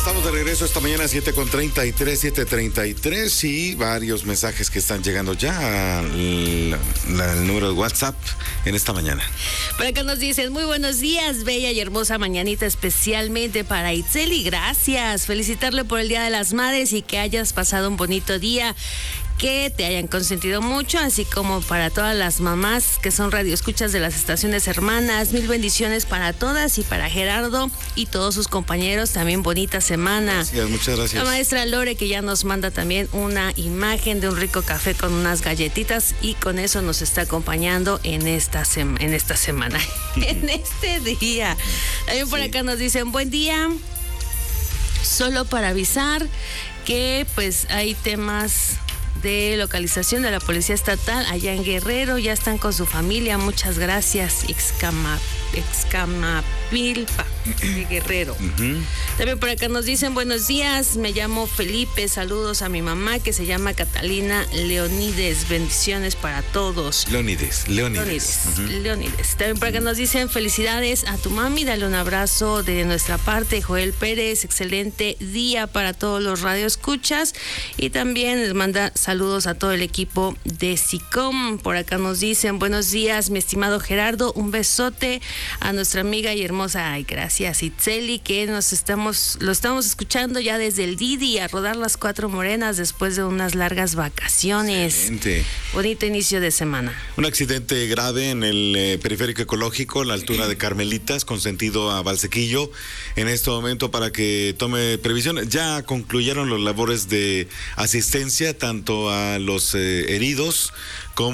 Estamos de regreso esta mañana 7:33 y varios mensajes que están llegando ya al número de WhatsApp en esta mañana. Por acá nos dicen, muy buenos días, bella y hermosa mañanita especialmente para Itzeli, gracias, felicitarle por el Día de las Madres y que hayas pasado un bonito día, que te hayan consentido mucho, así como para todas las mamás que son radioescuchas de las estaciones hermanas, mil bendiciones para todas y para Gerardo y todos sus compañeros, también bonita semana. Gracias, muchas gracias. La maestra Lore que ya nos manda también una imagen de un rico café con unas galletitas y con eso nos está acompañando en esta semana, en este día. También por acá nos dicen, buen día, solo para avisar que pues hay temas de localización de la Policía Estatal allá en Guerrero, ya están con su familia, muchas gracias, Excamapilpa de Guerrero. También por acá nos dicen, buenos días, me llamo Felipe, saludos a mi mamá que se llama Catalina Leonides, bendiciones para todos. Leonides. También por acá nos dicen, felicidades a tu mami, dale un abrazo de nuestra parte, Joel Pérez, excelente día para todos los radioescuchas, y también les manda saludos a todo el equipo de SICOM. Por acá nos dicen, buenos días, mi estimado Gerardo, un besote a nuestra amiga y hermosa, ay, gracias, Itzeli, que lo estamos escuchando ya desde el Didi a rodar las 4 morenas después de unas largas vacaciones. Excelente. Bonito inicio de semana. Un accidente grave en el periférico ecológico, a la altura de Carmelitas, con sentido a Valsequillo. En este momento, para que tome previsión, ya concluyeron las labores de asistencia tanto a los heridos